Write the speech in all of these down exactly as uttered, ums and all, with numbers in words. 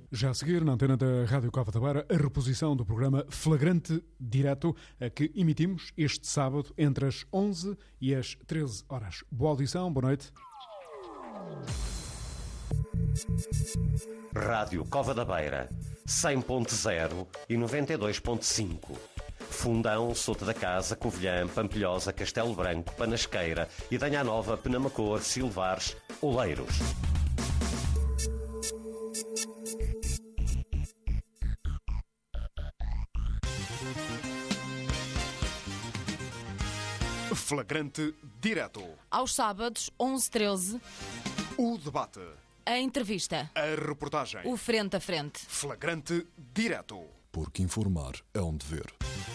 Já a seguir, na antena da Rádio Cova da Beira, a reposição do programa Flagrante Direto, a que emitimos este sábado entre as onze e as treze horas. Boa audição, boa noite. Rádio Cova da Beira, cem ponto zero e noventa e dois ponto cinco. Fundão, Souto da Casa, Covilhã, Pampilhosa, Castelo Branco, Panasqueira, Idanha Nova, Penamacor, Silvares, Oleiros. Flagrante Direto. Aos sábados, onze e treze. O debate. A entrevista. A reportagem. O frente a frente. Flagrante Direto. Porque informar é um dever.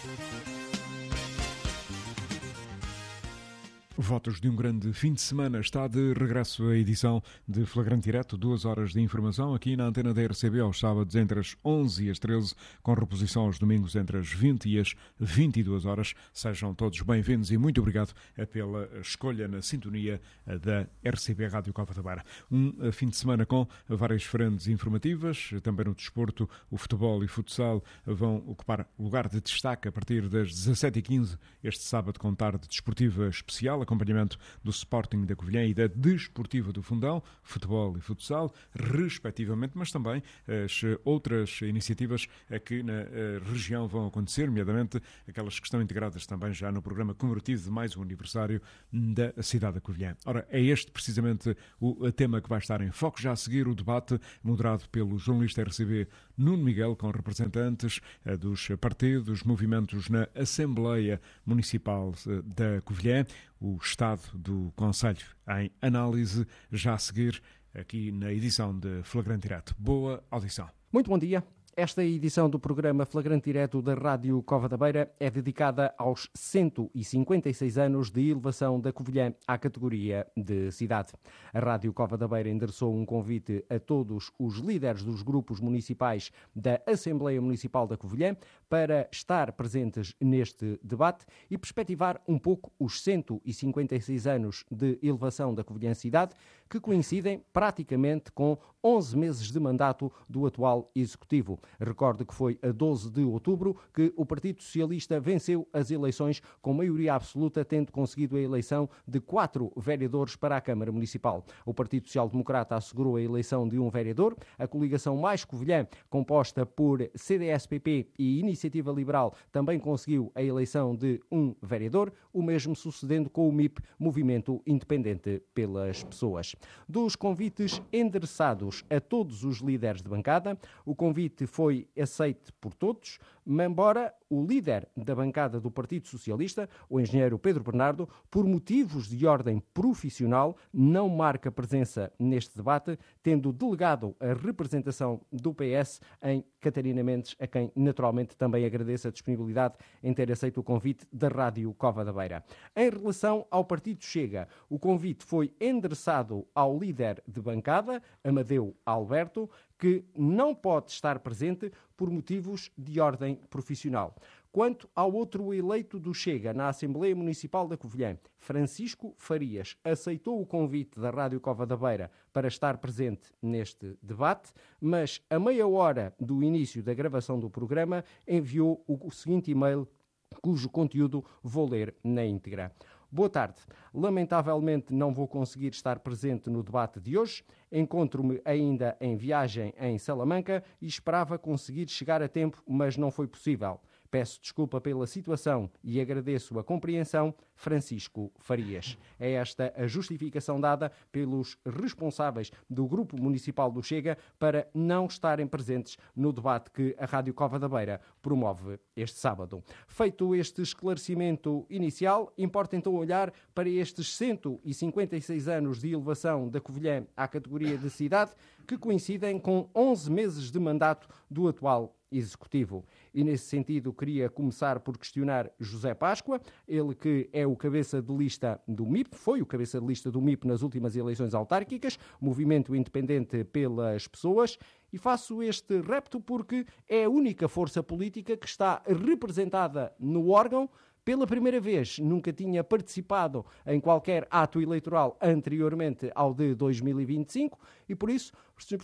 Votos de um grande fim de semana. Está de regresso a edição de Flagrante Direto, duas horas de informação aqui na antena da R C B aos sábados entre as onze e as treze, com reposição aos domingos entre as vinte e as vinte e duas horas. Sejam todos bem-vindos e muito obrigado pela escolha na sintonia da R C B Rádio Cova da Beira. Um fim de semana com várias frentes informativas, também no desporto, o futebol e o futsal vão ocupar lugar de destaque a partir das dezassete e quinze este sábado, com tarde desportiva especial, acompanhamento do Sporting da Covilhã e da Desportiva do Fundão, futebol e futsal, respectivamente, mas também as outras iniciativas que na região vão acontecer, nomeadamente aquelas que estão integradas também já no programa comemorativo de mais um aniversário da cidade da Covilhã. Ora, é este precisamente o tema que vai estar em foco. Já a seguir o debate moderado pelo jornalista R C B Nuno Miguel, com representantes dos partidos, movimentos na Assembleia Municipal da Covilhã, o estado do Conselho em análise, já a seguir aqui na edição de Flagrante Direto. Boa audição. Muito bom dia. Esta edição do programa Flagrante Direto da Rádio Cova da Beira é dedicada aos cento e cinquenta e seis anos de elevação da Covilhã à categoria de cidade. A Rádio Cova da Beira endereçou um convite a todos os líderes dos grupos municipais da Assembleia Municipal da Covilhã para estar presentes neste debate e perspectivar um pouco os cento e cinquenta e seis anos de elevação da Covilhã cidade, que coincidem praticamente com onze meses de mandato do atual Executivo. Recordo que foi a doze de outubro que o Partido Socialista venceu as eleições com maioria absoluta, tendo conseguido a eleição de quatro vereadores para a Câmara Municipal. O Partido Social Democrata assegurou a eleição de um vereador. A coligação Mais Covilhã, composta por C D S P P e Iniciativa Liberal, também conseguiu a eleição de um vereador, o mesmo sucedendo com o M I P, Movimento Independente pelas Pessoas. Dos convites endereçados a todos os líderes de bancada, o convite foi aceito por todos, embora o líder da bancada do Partido Socialista, o engenheiro Pedro Bernardo, por motivos de ordem profissional, não marca presença neste debate, tendo delegado a representação do P S em Catarina Mendes, a quem naturalmente também agradeço a disponibilidade em ter aceito o convite da Rádio Cova da Beira. Em relação ao Partido Chega, o convite foi endereçado ao líder de bancada, Amadeu Alberto, que não pode estar presente por motivos de ordem profissional. Quanto ao outro eleito do Chega na Assembleia Municipal da Covilhã, Francisco Farias, aceitou o convite da Rádio Cova da Beira para estar presente neste debate, mas a meia hora do início da gravação do programa enviou o seguinte e-mail, cujo conteúdo vou ler na íntegra. Boa tarde. Lamentavelmente não vou conseguir estar presente no debate de hoje. Encontro-me ainda em viagem em Salamanca e esperava conseguir chegar a tempo, mas não foi possível. Peço desculpa pela situação e agradeço a compreensão. Francisco Farias. É esta a justificação dada pelos responsáveis do Grupo Municipal do Chega para não estarem presentes no debate que a Rádio Cova da Beira promove este sábado. Feito este esclarecimento inicial, importa então olhar para estes cento e cinquenta e seis anos de elevação da Covilhã à categoria de cidade, que coincidem com onze meses de mandato do atual Executivo. E nesse sentido queria começar por questionar José Páscoa, ele que é o cabeça de lista do M I P, foi o cabeça de lista do M I P nas últimas eleições autárquicas, Movimento Independente pelas Pessoas, e faço este repto porque é a única força política que está representada no órgão. Pela primeira vez, nunca tinha participado em qualquer ato eleitoral anteriormente ao de dois mil e vinte e cinco e, por isso, senhor Professor,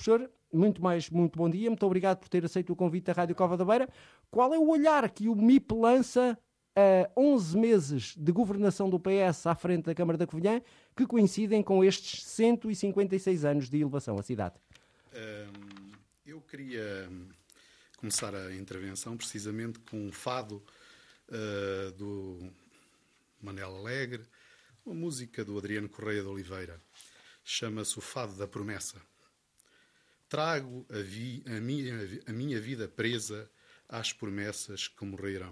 muito mais, muito bom dia. Muito obrigado por ter aceito o convite da Rádio Cova da Beira. Qual é o olhar que o M I P lança a onze meses de governação do P S à frente da Câmara da Covilhã, que coincidem com estes cento e cinquenta e seis anos de elevação à cidade? Um, eu queria começar a intervenção precisamente com um fado uh, do Manel Alegre, uma música do Adriano Correia de Oliveira. Chama-se O Fado da Promessa. Trago a, vi, a, minha, a minha vida presa às promessas que morrerão.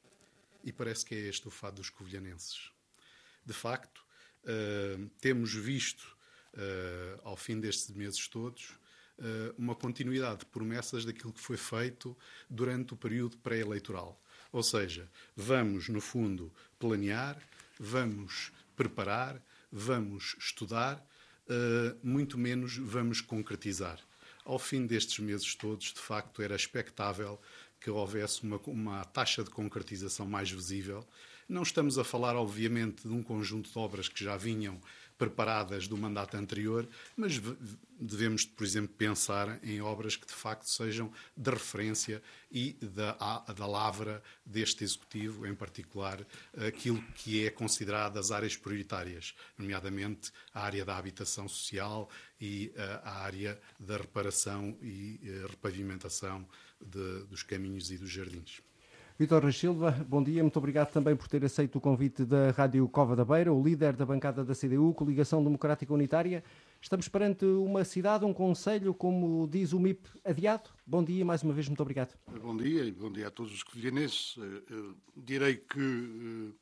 E parece que é este o fado dos covilhanenses. De facto, uh, temos visto, uh, ao fim destes meses todos, uh, uma continuidade de promessas daquilo que foi feito durante o período pré-eleitoral. Ou seja, vamos, no fundo, planear, vamos preparar, vamos estudar, uh, muito menos vamos concretizar. Ao fim destes meses todos, de facto, era expectável que houvesse uma, uma taxa de concretização mais visível. Não estamos a falar, obviamente, de um conjunto de obras que já vinham preparadas do mandato anterior, mas devemos, por exemplo, pensar em obras que, de facto, sejam de referência e da, da lavra deste Executivo, em particular aquilo que é considerado as áreas prioritárias, nomeadamente a área da habitação social e a área da reparação e repavimentação de, dos caminhos e dos jardins. Vítor Reis Silva, bom dia. Muito obrigado também por ter aceito o convite da Rádio Cova da Beira, o líder da bancada da C D U, Coligação Democrática Unitária. Estamos perante uma cidade, um concelho, como diz o M I P, adiado. Bom dia, mais uma vez, muito obrigado. Bom dia e bom dia a todos os covilhanenses. Direi que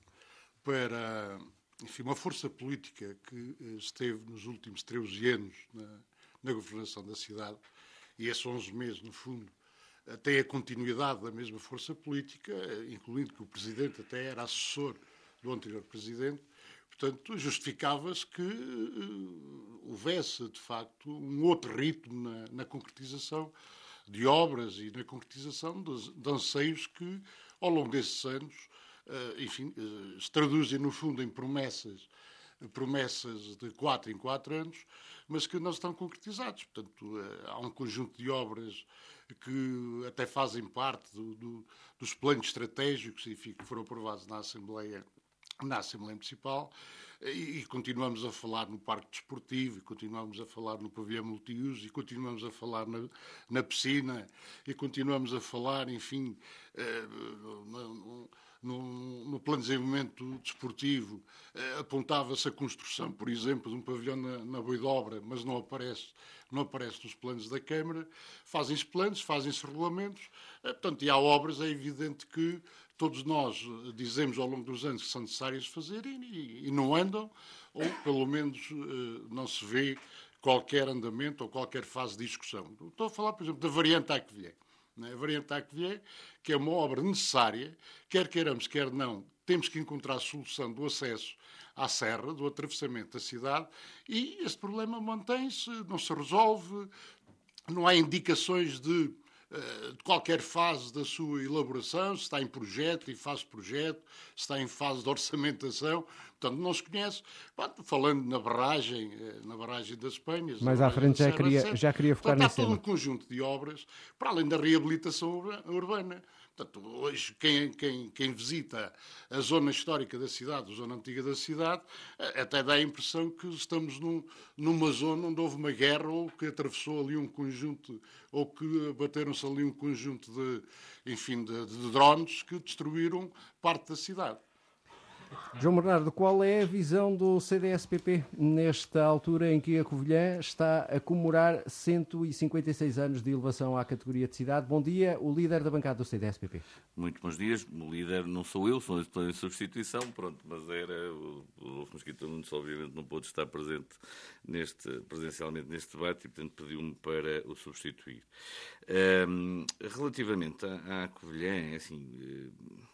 para, enfim, uma força política que esteve nos últimos treze anos na, na governação da cidade, e esses onze meses, no fundo, tem a continuidade da mesma força política, incluindo que o Presidente até era assessor do anterior Presidente. Portanto, justificava-se que uh, houvesse, de facto, um outro ritmo na, na concretização de obras e na concretização de, de anseios que, ao longo desses anos, uh, enfim, uh, se traduzem, no fundo, em promessas, promessas de quatro em quatro anos, mas que não estão concretizados. Portanto, uh, há um conjunto de obras que até fazem parte do, do, dos planos estratégicos, enfim, que foram aprovados na Assembleia, na Assembleia Municipal, e, e continuamos a falar no Parque Desportivo, e continuamos a falar no Pavilhão Multiuso, e continuamos a falar na, na piscina, e continuamos a falar, enfim, eh, no, no, no plano de desenvolvimento desportivo. Eh, apontava-se a construção, por exemplo, de um pavilhão na, na Boidobra, mas não aparece, não aparece nos planos da Câmara. Fazem-se planos, fazem-se regulamentos, eh, portanto, e há obras, é evidente que todos nós dizemos ao longo dos anos que são necessárias fazer e, e não andam, ou pelo menos não se vê qualquer andamento ou qualquer fase de discussão. Estou a falar, por exemplo, da variante Acvilhã. A variante Acvilhã, que é uma obra necessária, quer queiramos, quer não, temos que encontrar a solução do acesso à serra, do atravessamento da cidade, e esse problema mantém-se, não se resolve, não há indicações de de qualquer fase da sua elaboração, se está em projeto, em fase de projeto, se está em fase de orçamentação, portanto não se conhece. Falando na barragem, na barragem das Espanhas... Mas à frente já queria, já queria focar portanto, nesse tema. Há todo um conjunto de obras, para além da reabilitação urbana. Portanto, hoje, quem, quem, quem visita a zona histórica da cidade, a zona antiga da cidade, até dá a impressão que estamos num, numa zona onde houve uma guerra ou que atravessou ali um conjunto, ou que bateram-se ali um conjunto de, enfim, de, de drones que destruíram parte da cidade. João Bernardo, qual é a visão do C D S P P nesta altura em que a Covilhã está a comemorar cento e cinquenta e seis anos de elevação à categoria de cidade? Bom dia, o líder da bancada do C D S P P. Muito bons dias. O líder não sou eu, sou em substituição, pronto, mas era o Adolfo Mesquita Nunes, obviamente não pôde estar presente neste, presencialmente neste debate e, portanto, pediu-me para o substituir. Um, relativamente à, à Covilhã, assim,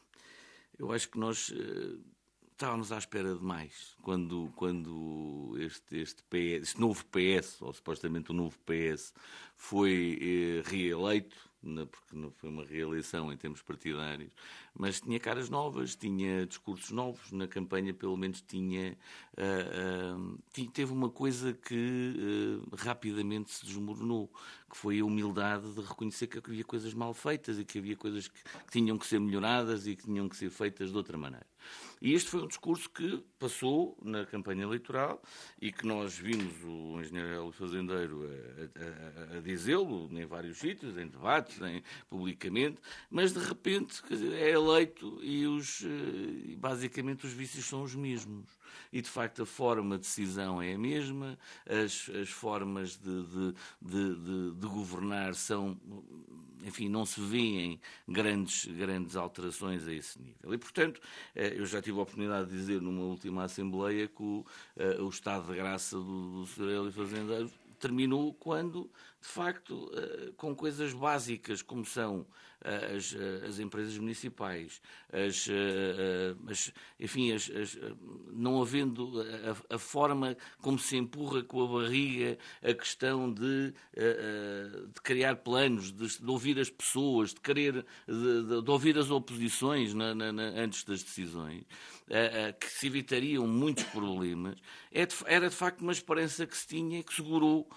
eu acho que nós... estávamos à espera de mais. Quando, quando este, este, P S, este novo P S, ou supostamente o novo P S, foi eh, reeleito, não, porque não foi uma reeleição em termos partidários, mas tinha caras novas, tinha discursos novos, na campanha pelo menos tinha, uh, uh, tinha teve uma coisa que uh, rapidamente se desmoronou, que que foi a humildade de reconhecer que havia coisas mal feitas e que havia coisas que, que tinham que ser melhoradas e que tinham que ser feitas de outra maneira. E este foi um discurso que passou na campanha eleitoral e que nós vimos o engenheiro Hélio Fazendeiro a, a, a dizê-lo em vários sítios, em debates, em, publicamente, mas de repente é eleito e os, basicamente os vícios são os mesmos. E de facto a forma de decisão é a mesma, as, as formas de, de, de, de, de governar são, enfim, não se vêem grandes, grandes alterações a esse nível. E portanto, eu já tive a oportunidade de dizer numa última Assembleia que o, o estado de graça do, do senhor Hélio Fazendeiro terminou quando, de facto, com coisas básicas como são as, as empresas municipais, as, as, enfim, as, as, não havendo a, a forma como se empurra com a barriga a questão de, de criar planos, de, de ouvir as pessoas, de querer, de, de ouvir as oposições na, na, na, antes das decisões, que se evitariam muitos problemas, era de facto uma esperança que se tinha e que segurou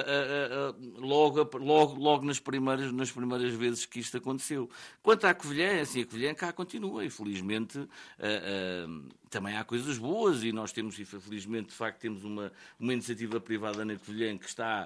logo, logo, logo nas, primeiras, nas primeiras vezes que isto aconteceu. Quanto à Covilhã, assim, a Covilhã cá continua e felizmente uh, uh, também há coisas boas e nós temos, e felizmente, de facto, temos uma, uma iniciativa privada na Covilhã que está,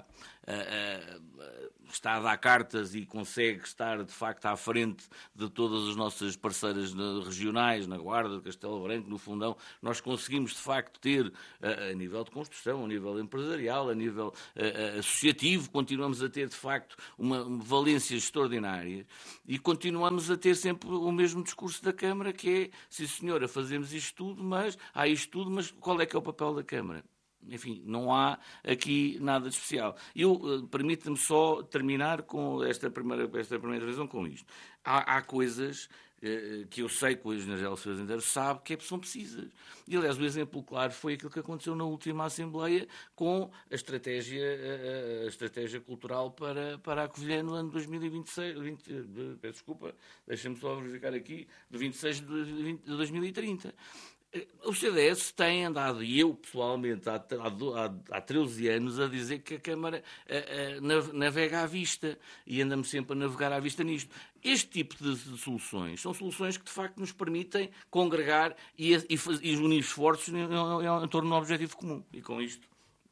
uh, uh, está a dar cartas e consegue estar, de facto, à frente de todas as nossas parceiras regionais, na Guarda, Castelo Branco, no Fundão. Nós conseguimos, de facto, ter, uh, a nível de construção, a nível empresarial, a nível uh, associativo, continuamos a ter, de facto, uma, uma valência extraordinária. E continuamos a ter sempre o mesmo discurso da Câmara, que é, sim senhora, fazemos isto tudo, mas há isto tudo, mas qual é que é o papel da Câmara? Enfim, não há aqui nada de especial. Eu, permite-me só terminar com esta primeira, esta primeira intervenção com isto. Há, há coisas que eu sei que o engenheiro Hélio Fazendeiro sabe que são precisas. E, aliás, o exemplo claro foi aquilo que aconteceu na última Assembleia com a estratégia, a, a estratégia cultural para, para a Covilhã no ano dois mil e vinte e seis, vinte, peço desculpa, deixem-me só verificar aqui, de vinte e seis de dois mil e trinta. O C D S tem andado, e eu pessoalmente, há, há, há treze anos, a dizer que a Câmara a, a, navega à vista e andamos sempre a navegar à vista nisto. Este tipo de, de soluções são soluções que, de facto, nos permitem congregar e, e, e unir esforços em, em, em torno de um objetivo comum. E com isto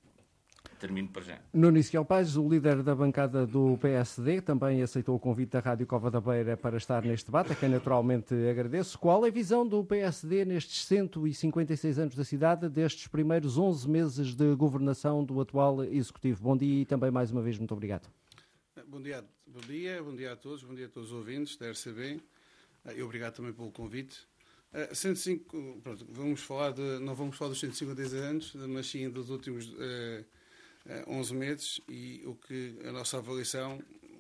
termino para já. Nuno Isquiel Pais, o líder da bancada do P S D, também aceitou o convite da Rádio Cova da Beira para estar neste debate, a quem naturalmente agradeço. Qual é a visão do P S D nestes cento e cinquenta e seis anos da cidade, destes primeiros onze meses de governação do atual Executivo? Bom dia e também mais uma vez muito obrigado. Bom dia, bom dia, bom dia a todos, bom dia a todos os ouvintes da R C B e obrigado também pelo convite. Uh, cento e cinco, pronto, vamos falar de, não vamos falar dos cento e cinquenta e seis anos, mas sim dos últimos uh, onze meses e o que a nossa avaliação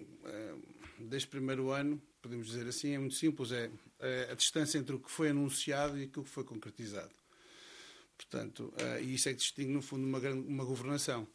deste primeiro ano, podemos dizer assim, é muito simples, é a distância entre o que foi anunciado e aquilo que foi concretizado. Portanto, e isso é que distingue, no fundo, uma, grande, uma governação.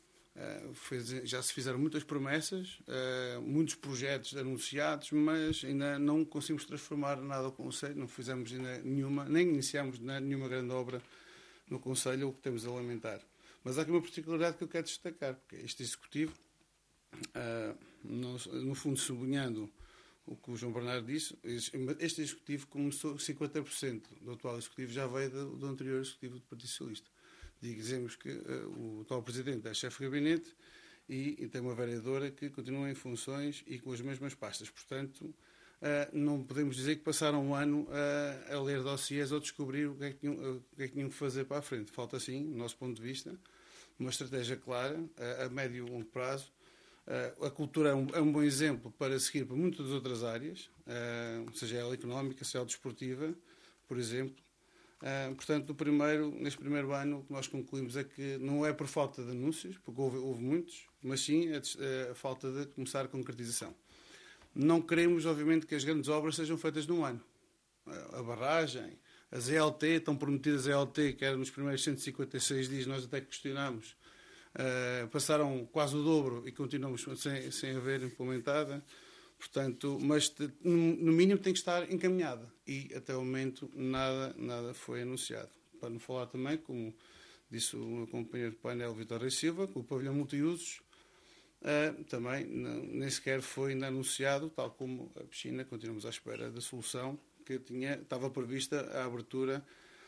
Já se fizeram muitas promessas, muitos projetos anunciados, mas ainda não conseguimos transformar nada ao Conselho, não fizemos ainda nenhuma, nem iniciamos nenhuma grande obra no Conselho, o que temos a lamentar. Mas há aqui uma particularidade que eu quero destacar, porque este Executivo, uh, no, no fundo sublinhando o que o João Bernardo disse, este Executivo começou, cinquenta por cento do atual Executivo já veio do, do anterior Executivo do Partido Socialista. Dizemos que uh, o atual Presidente é chefe de gabinete e, e tem uma vereadora que continua em funções e com as mesmas pastas. Portanto, uh, não podemos dizer que passaram um ano uh, a ler dossiês ou descobrir o que, é que tinham, uh, o que é que tinham que fazer para a frente. Falta, sim, do nosso ponto de vista, uma estratégia clara, uh, a médio e longo prazo. Uh, a cultura é um, é um bom exemplo para seguir para muitas outras áreas, uh, seja ela económica, social, desportiva, por exemplo. Uh, portanto, no primeiro, neste primeiro ano, o que nós concluímos é que não é por falta de anúncios, porque houve, houve muitos, mas sim a, a falta de começar a concretização. Não queremos, obviamente, que as grandes obras sejam feitas num ano. Uh, a barragem, as E L T, estão prometidas a E L T, que era nos primeiros cento e cinquenta e seis dias, nós até questionámos. Uh, passaram quase o dobro e continuamos sem, sem haver implementada. Portanto, mas no mínimo tem que estar encaminhada e até o momento nada, nada foi anunciado. Para não falar também, como disse o meu companheiro de painel Vitor Reis Silva, que o pavilhão multiusos uh, também não, nem sequer foi ainda anunciado, tal como a piscina, continuamos à espera da solução, que tinha, estava prevista a abertura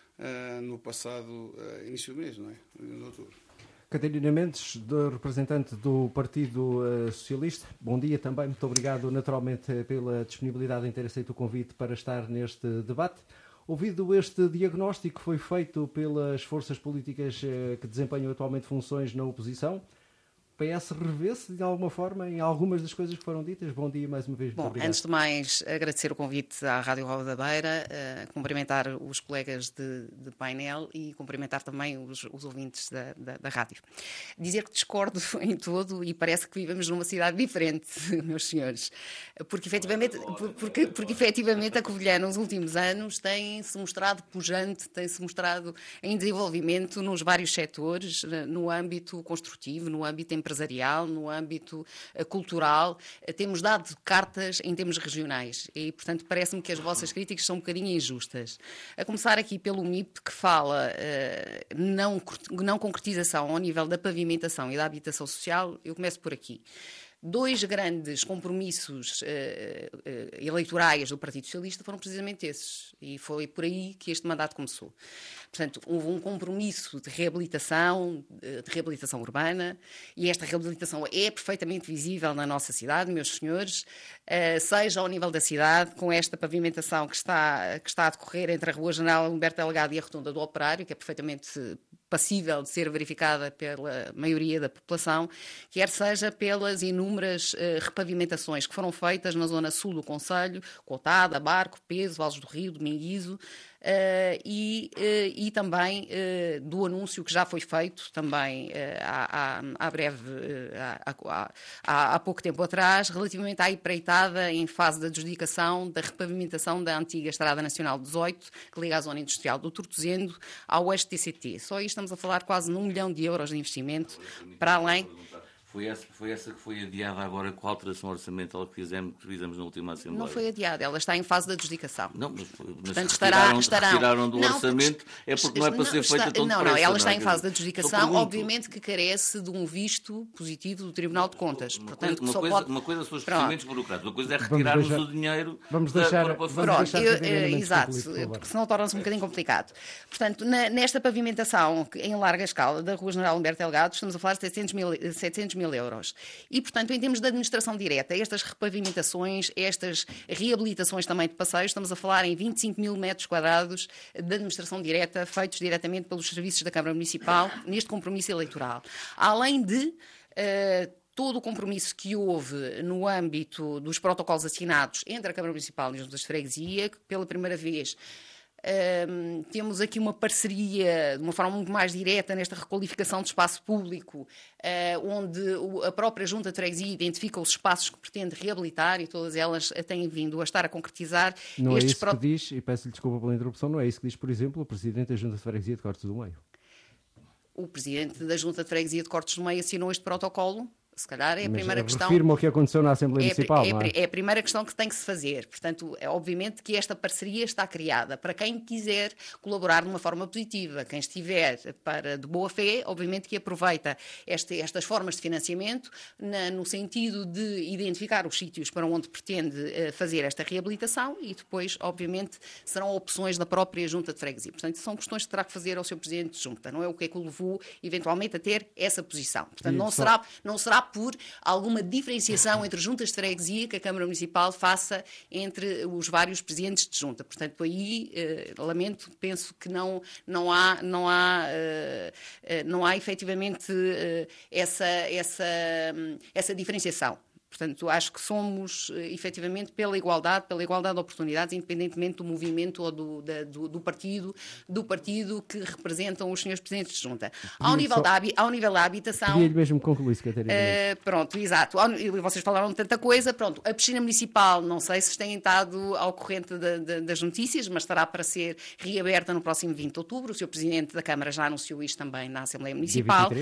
uh, no passado uh, início do mês, não é? De outubro. Catarina Mendes, representante do Partido Socialista, bom dia também, muito obrigado naturalmente pela disponibilidade em ter aceito o convite para estar neste debate. Ouvido este diagnóstico que foi feito pelas forças políticas que desempenham atualmente funções na oposição, o P S revê-se de alguma forma em algumas das coisas que foram ditas? Bom dia mais uma vez. Bom, antes de mais, agradecer o convite à Rádio Cova da Beira, uh, cumprimentar os colegas de, de painel e cumprimentar também os, os ouvintes da, da, da rádio. Dizer que discordo em todo e parece que vivemos numa cidade diferente, meus senhores, porque efetivamente, porque, porque, efetivamente a Covilhã nos últimos anos tem-se mostrado pujante, tem-se mostrado em desenvolvimento nos vários setores, no âmbito construtivo, no âmbito empresarial, empresarial, no âmbito uh, cultural, uh, temos dado cartas em termos regionais e, portanto, parece-me que as vossas críticas são um bocadinho injustas. A começar aqui pelo M I P, que fala uh, não, não concretização ao nível da pavimentação e da habitação social, eu começo por aqui. Dois grandes compromissos uh, uh, eleitorais do Partido Socialista foram precisamente esses, e foi por aí que este mandato começou. Portanto, houve um compromisso de reabilitação, de reabilitação urbana, e esta reabilitação é perfeitamente visível na nossa cidade, meus senhores, uh, seja ao nível da cidade, com esta pavimentação que está, que está a decorrer entre a Rua General Humberto Delgado e a Rotunda do Operário, que é perfeitamente passível de ser verificada pela maioria da população, quer seja pelas inúmeras uh, repavimentações que foram feitas na zona sul do concelho, Cotada, Barco, Peso, Valles do Rio, Dominguizo, Uh, e, uh, e também uh, do anúncio que já foi feito também uh, há, há, há breve, uh, há, há, há pouco tempo atrás, relativamente à empreitada em fase de adjudicação da repavimentação da antiga Estrada Nacional dezoito, que liga à zona industrial do Tortozendo ao eixo T C T. Só aí estamos a falar quase num milhão de euros de investimento, para além... Foi essa, foi essa que foi adiada agora com a alteração orçamental que fizemos, que fizemos na última Assembleia? Não foi adiada, ela está em fase de adjudicação. Não, mas, mas portanto, retiraram, estará, estarão, retiraram do não, orçamento, é porque não é para não, ser feita está, tão Não, depressa, não, ela não, está em fase de então adjudicação, obviamente que carece de um visto positivo do Tribunal de Contas. Uma portanto, coisa, uma, só coisa, pode... uma coisa são os procedimentos burocráticos, uma coisa é retirarmos deixar, o dinheiro vamos deixar, da, para, para vamos Pronto, eu, eu, exato, concluir, porque senão torna-se um bocadinho complicado. Portanto, na, nesta pavimentação em larga escala da Rua General Humberto Delgado, estamos a falar de setecentos mil euros. E, portanto, em termos de administração direta, estas repavimentações, estas reabilitações também de passeios, estamos a falar em vinte e cinco mil metros quadrados de administração direta, feitos diretamente pelos serviços da Câmara Municipal, neste compromisso eleitoral. Além de uh, todo o compromisso que houve no âmbito dos protocolos assinados entre a Câmara Municipal e as juntas de freguesia, que pela primeira vez Um, temos aqui uma parceria de uma forma muito mais direta nesta requalificação de espaço público, uh, onde o, a própria Junta de Freguesia identifica os espaços que pretende reabilitar e todas elas têm vindo a estar a concretizar. Não estes é isso pro... que diz, e peço-lhe desculpa pela interrupção, não é isso que diz, por exemplo, o Presidente da Junta de Freguesia de Cortes do Meio. O Presidente da Junta de Freguesia de Cortes do Meio assinou este protocolo. Se calhar é a Mas primeira questão... refirmo ao que aconteceu na Assembleia é, Municipal, é, não é? É a primeira questão que tem que se fazer. Portanto, é obviamente que esta parceria está criada para quem quiser colaborar de uma forma positiva. Quem estiver para de boa fé, obviamente que aproveita este, estas formas de financiamento na, no sentido de identificar os sítios para onde pretende uh, fazer esta reabilitação e depois, obviamente, serão opções da própria Junta de Freguesia. Portanto, são questões que terá que fazer ao seu Presidente de Junta. Não é o que é que o levou, eventualmente, a ter essa posição. Portanto, não será, não será por alguma diferenciação entre juntas de freguesia que a Câmara Municipal faça entre os vários presidentes de junta. Portanto, aí, eh, lamento, penso que não, não há, não há, eh, não há efetivamente eh, essa, essa, essa diferenciação. Portanto, acho que somos, efetivamente, pela igualdade, pela igualdade de oportunidades, independentemente do movimento ou do, da, do, do, partido, do partido que representam os senhores presidentes de junta. Ao nível, só... da, ao nível da habitação... Queria mesmo concluir, Catarina. Uh, pronto, exato. Vocês falaram de tanta coisa. Pronto, a piscina municipal, não sei se têm estado ao corrente de, de, das notícias, mas estará para ser reaberta no próximo vinte de outubro. O senhor Presidente da Câmara já anunciou isto também na Assembleia Municipal.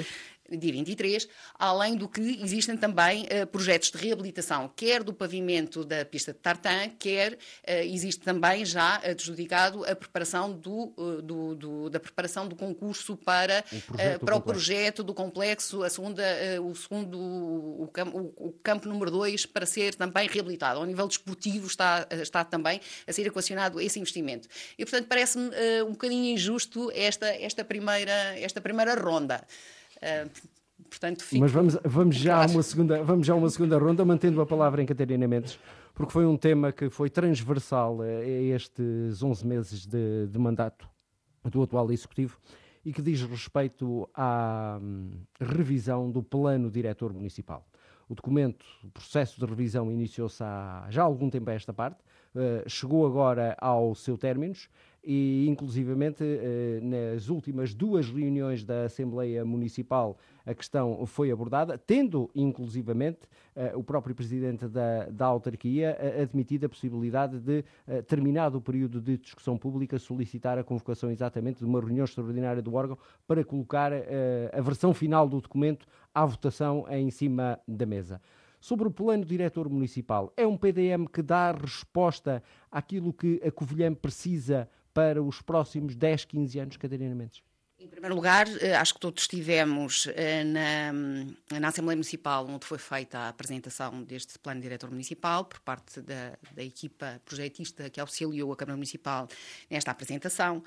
dia vinte e três, além do que existem também uh, projetos de reabilitação, quer do pavimento da pista de tartan, quer uh, existe também já adjudicado a preparação do, uh, do, do, da preparação do concurso para o projeto, uh, para o projeto do complexo, a segunda, uh, o segundo, o, o, o campo número dois, para ser também reabilitado. Ao nível desportivo está, está também a ser equacionado esse investimento. E, portanto, parece-me uh, um bocadinho injusto esta, esta, primeira, esta primeira ronda. Uh, portanto, fico... Mas vamos, vamos, já a uma segunda, vamos já a uma segunda ronda, mantendo a palavra em Catarina Mendes, porque foi um tema que foi transversal a estes onze meses de, de mandato do atual Executivo e que diz respeito à hum, revisão do Plano Diretor Municipal. O documento, o processo de revisão iniciou-se há já há algum tempo a esta parte, uh, chegou agora ao seu término e, inclusivamente, uh, nas últimas duas reuniões da Assembleia Municipal a questão foi abordada, tendo, inclusivamente, uh, o próprio Presidente da, da autarquia uh, admitido a possibilidade de, uh, terminado o período de discussão pública, solicitar a convocação exatamente de uma reunião extraordinária do órgão para colocar uh, a versão final do documento à votação em cima da mesa. Sobre o Plano Diretor Municipal, é um P D M que dá resposta àquilo que a Covilhã precisa para os próximos dez, quinze anos, Catarina Mendes? Em primeiro lugar, acho que todos estivemos na, na Assembleia Municipal, onde foi feita a apresentação deste Plano Diretor Municipal, por parte da, da equipa projetista que auxiliou a Câmara Municipal nesta apresentação.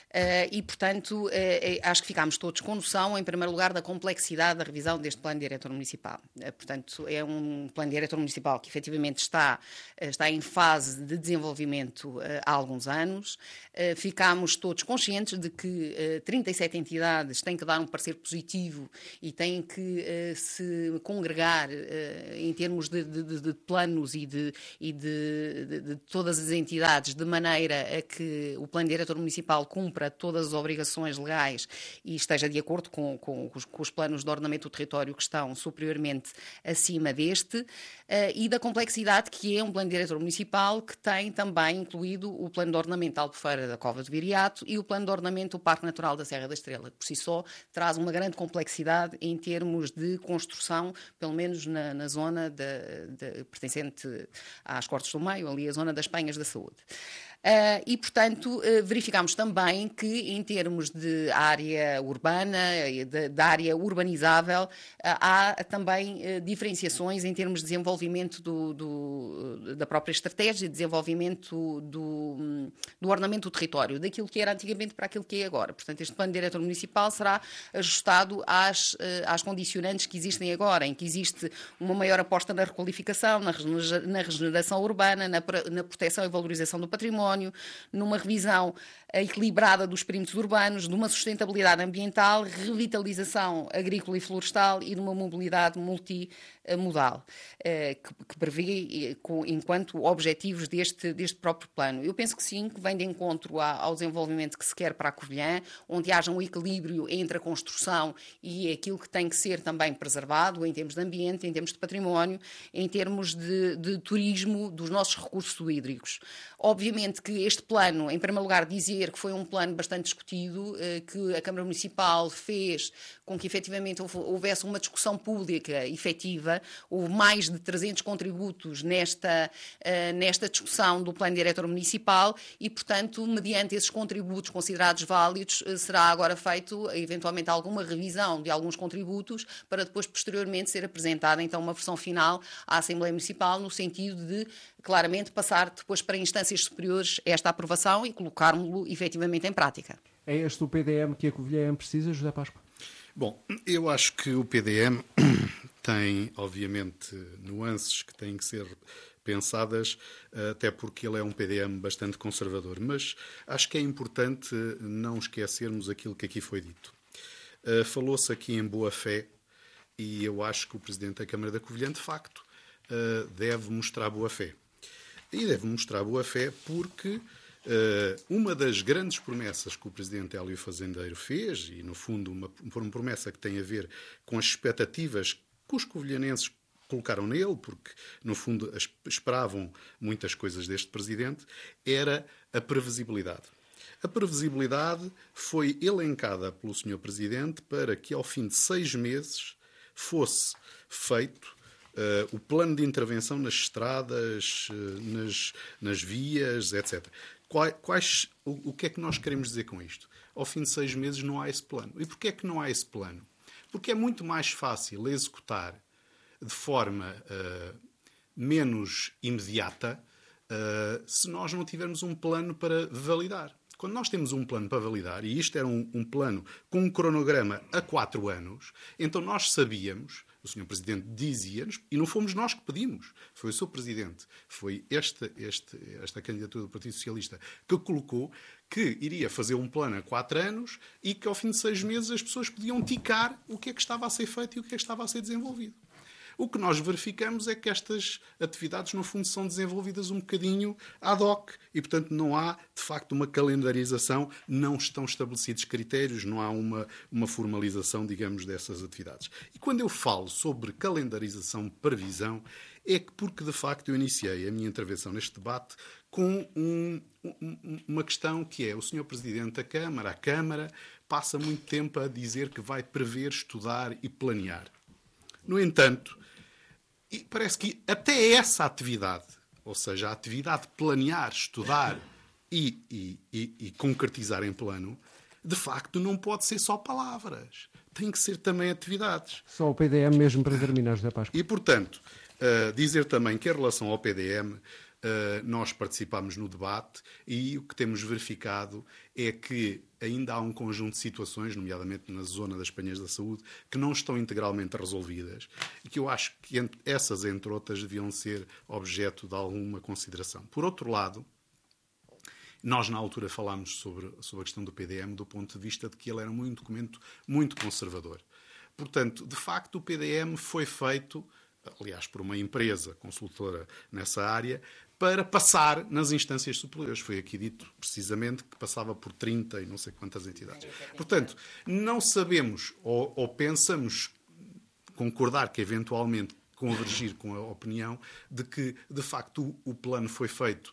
E, portanto, acho que ficámos todos com noção, em primeiro lugar, da complexidade da revisão deste Plano Diretor Municipal. Portanto, é um Plano Diretor Municipal que, efetivamente, está, está em fase de desenvolvimento há alguns anos. Ficámos todos conscientes de que trinta e sete entidades têm que dar um parecer positivo e têm que uh, se congregar uh, em termos de, de, de planos e, de, e de, de, de todas as entidades, de maneira a que o Plano Diretor Municipal cumpra todas as obrigações legais e esteja de acordo com, com, os, com os planos de ordenamento do território que estão superiormente acima deste, uh, e da complexidade que é um Plano Diretor Municipal que tem também incluído o Plano de Ordenamento da Albufeira da Cova do Viriato e o Plano de Ordenamento do Parque Natural da Serra da Estrela. Por si só, traz uma grande complexidade em termos de construção, pelo menos na, na zona de, de, pertencente às Cortes do Meio, ali a zona das Penhas da Saúde. Uh, e, portanto, uh, verificámos também que, em termos de área urbana, de, de área urbanizável, uh, há também uh, diferenciações em termos de desenvolvimento do, do, da própria estratégia, de desenvolvimento do, do ordenamento do território, daquilo que era antigamente para aquilo que é agora. Portanto, este Plano Diretor Municipal será ajustado às, uh, às condicionantes que existem agora, em que existe uma maior aposta na requalificação, na, na regeneração urbana, na, na proteção e valorização do património, numa revisão equilibrada dos perímetros urbanos, de uma sustentabilidade ambiental, revitalização agrícola e florestal e de uma mobilidade multimodal, que prevê enquanto objetivos deste, deste próprio plano. Eu penso que sim, que vem de encontro ao desenvolvimento que se quer para a Covilhã, onde haja um equilíbrio entre a construção e aquilo que tem que ser também preservado em termos de ambiente, em termos de património, em termos de, de turismo, dos nossos recursos hídricos. Obviamente que este plano, em primeiro lugar, dizer que foi um plano bastante discutido, que a Câmara Municipal fez com que efetivamente houvesse uma discussão pública efetiva. Houve mais de trezentos contributos nesta, nesta discussão do Plano Diretor Municipal e, portanto, mediante esses contributos considerados válidos, será agora feito, eventualmente, alguma revisão de alguns contributos para depois, posteriormente, ser apresentada, então, uma versão final à Assembleia Municipal, no sentido de, claramente, passar depois para instâncias superiores esta aprovação e colocarmos-lo efetivamente em prática. É este o P D M que a Covilhã precisa, José Páscoa? Bom, eu acho que o P D M tem, obviamente, nuances que têm que ser pensadas, até porque ele é um P D M bastante conservador, mas acho que é importante não esquecermos aquilo que aqui foi dito. Uh, falou-se aqui em boa-fé e eu acho que o Presidente da Câmara da Covilhã, de facto, uh, deve mostrar boa-fé. E deve mostrar boa-fé porque uh, uma das grandes promessas que o Presidente Hélio Fazendeiro fez, e no fundo uma, uma promessa que tem a ver com as expectativas que os covilhanenses colocaram nele, porque no fundo esperavam muitas coisas deste Presidente, era a previsibilidade. A previsibilidade foi elencada pelo senhor Presidente para que, ao fim de seis meses, fosse feito uh, o plano de intervenção nas estradas, uh, nas, nas vias, etcétera. Quais, quais, o, o que é que nós queremos dizer com isto? Ao fim de seis meses não há esse plano. E porquê é que não há esse plano? Porque é muito mais fácil executar de forma uh, menos imediata uh, se nós não tivermos um plano para validar. Quando nós temos um plano para validar, e isto era um, um plano com um cronograma a quatro anos, então nós sabíamos, o senhor Presidente dizia-nos, e não fomos nós que pedimos, foi o senhor Presidente, foi esta, este, esta candidatura do Partido Socialista que colocou que iria fazer um plano a quatro anos e que ao fim de seis meses as pessoas podiam ticar o que é que estava a ser feito e o que é que estava a ser desenvolvido. O que nós verificamos é que estas atividades, no fundo, são desenvolvidas um bocadinho ad hoc e, portanto, não há, de facto, uma calendarização, não estão estabelecidos critérios, não há uma, uma formalização, digamos, dessas atividades. E quando eu falo sobre calendarização, previsão, é que porque, de facto, eu iniciei a minha intervenção neste debate com um, um, uma questão que é o senhor Presidente da Câmara, a Câmara, passa muito tempo a dizer que vai prever, estudar e planear. No entanto, parece que até essa atividade, ou seja, a atividade de planear, estudar e, e, e, e concretizar em plano, de facto não pode ser só palavras. Tem que ser também atividades. Só o P D M mesmo para terminar, José Páscoa. E, portanto, uh, dizer também que em relação ao P D M, Uh, nós participámos no debate e o que temos verificado é que ainda há um conjunto de situações, nomeadamente na zona das Penhas da Saúde, que não estão integralmente resolvidas e que eu acho que entre, essas, entre outras, deviam ser objeto de alguma consideração. Por outro lado, nós na altura falámos sobre, sobre a questão do P D M do ponto de vista de que ele era um documento muito conservador. Portanto, de facto, o P D M foi feito, aliás, por uma empresa consultora nessa área, para passar nas instâncias superiores. Foi aqui dito, precisamente, que passava por trinta e não sei quantas entidades. Portanto, não sabemos ou, ou pensamos concordar que, eventualmente, convergir com a opinião de que, de facto, o, o plano foi feito